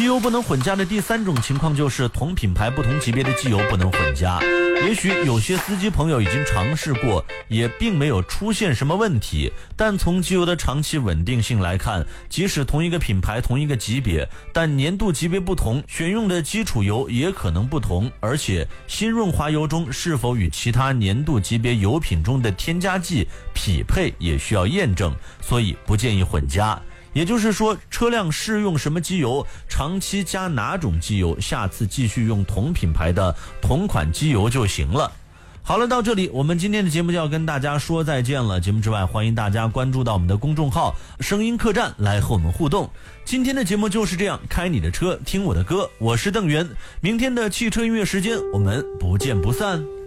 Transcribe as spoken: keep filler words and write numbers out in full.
机油不能混加的第三种情况就是同品牌不同级别的机油不能混加。也许有些司机朋友已经尝试过，也并没有出现什么问题，但从机油的长期稳定性来看，即使同一个品牌同一个级别，但年度级别不同，选用的基础油也可能不同，而且新润滑油中是否与其他年度级别油品中的添加剂匹配也需要验证，所以不建议混加。也就是说，车辆试用什么机油，长期加哪种机油，下次继续用同品牌的同款机油就行了。好了，到这里我们今天的节目就要跟大家说再见了。节目之外，欢迎大家关注到我们的公众号声音客栈来和我们互动。今天的节目就是这样，开你的车听我的歌，我是邓源。明天的汽车音乐时间我们不见不散。